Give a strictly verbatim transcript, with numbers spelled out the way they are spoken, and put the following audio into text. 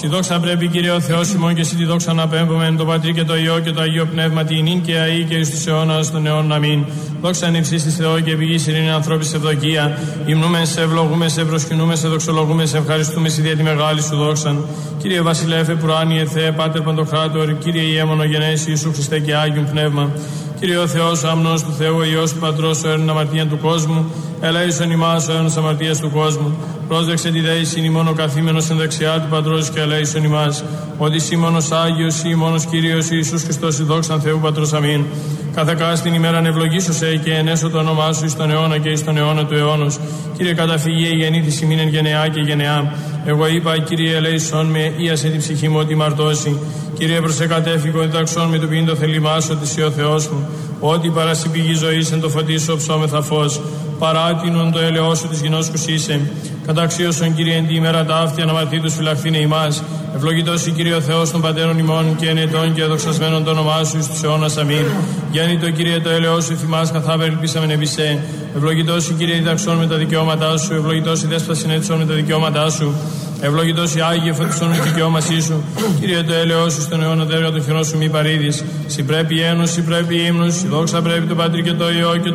Στη δόξα πρέπει, Κύριε ο Θεός ημών, και εσύ τη δόξα να πέμπουμε, το Πατρί και το Υιό και το Αγίο Πνεύμα, την νυν και αεί και εις τους αιώνας των αιώνων. Αμήν. Δόξα εν υψίστη Θεό και πηγής ειρήνη ανθρώπης ευδοκία. Υμνούμε σε, ευλογούμε σε, προσκυνούμε σε, δοξολογούμε σε, ευχαριστούμε σε δια τη μεγάλη σου δόξαν. Κύριε Βασιλεύε, Πουράνιε Θεέ, Πάτερ Παντοκράτορ, Κύριε Ιέμονο γενέση Ιησού Χριστέ και Άγιον Πνεύμα. Κύριε ο Θεός, ο αμνός του Θεού, ο Υιός του Πατρός, ο έρνην αμαρτία του κόσμου, ελέησον ημάς ο έρνος αμαρτίας του κόσμου. Πρόσδεξε τη δέησιν ημών ο καθήμενος εν δεξιά του Πατρός και ελέησον ημάς. Ότι εσύ μόνος Άγιος, εσύ μόνος Κύριος Ιησούς Χριστός, η δόξαν Θεού Πατρός. Αμήν. Κάθε κάστην ημέραν ευλογήσωσε και ενέσω το όνομά σου εις τον αιώνα και εις τον αιώνα του αιώνος. Κύριε καταφυγή η γεννήθηση μήνεν γενεά και γενεά. Εγώ είπα, Κύριε ελέησον με, ίασε την ψυχή μου ότι μαρτώσει. Κύριε προσεκατέφυγο διδαξών με το ποιήν το θελημά σου ότι ο Θεός μου. Ότι παρασυμπηγή ζωής εν το φωτί σου ψώμεθα φως. Παράτινον το έλεό σου της γινώσκους είσαι. Καταξίωσον, Κύριε, εν τη ημέρα τα αυτιά αναμαρτήτους φυλαχθήνε ημάς. Ευλογητός η Κύριε ο Θεός των πατέρων ημών και εν ετών και δοξασμένων το όνομά σου εις τους αιώνας. Αμήν. Γέννητο, Κύριε, το έλεό σου θυμάς καθάβερ ελπίσαμεν επί σε. Ευλογητός η Κύριε διδαξών με τα δικαιώματά σου. Ευλογητός η Δέσπα συνέτησον με τα δικαιώματά σου. Ευλογητός η Άγιε φωτισόν με δικαιώμασή σου. Κύριε, το έλεό σου στον αιώνα δέργα των χειρών σου μη παρήδης. Συ πρέπει ένωση, πρέπει ύμνος, η δόξα πρέπει το Πατρί και το Υιό και